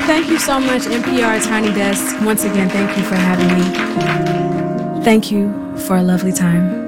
Thank you so much, NPR Tiny Desk. Once again, thank you for having me. Thank you for a lovely time.